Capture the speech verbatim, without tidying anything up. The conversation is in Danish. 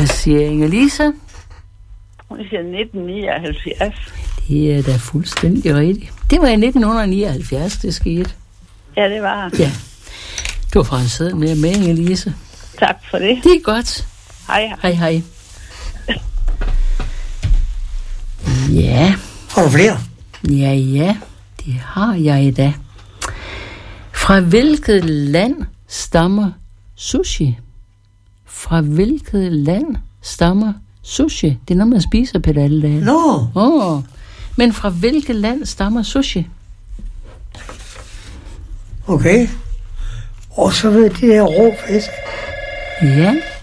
Hvad siger Inge-Lise? Hun siger nitten nioghalvfjerds. Det er da fuldstændig rigtigt. Det var i nitten nioghalvfjerds, det skete. Ja, det var. Ja. Du har fra en sædel med med, Inge-Lise. Tak for det. Det er godt. Hej, hej. Hej, hej. Ja. Har du flere? Ja, ja. Det har jeg da. Fra hvilket land stammer sushi? Fra hvilket land stammer sushi? Det er noget, man spiser på det alle dage. Nå. No. Oh. Men fra hvilket land stammer sushi? Okay. Og så ved de der rå fisk. Ja.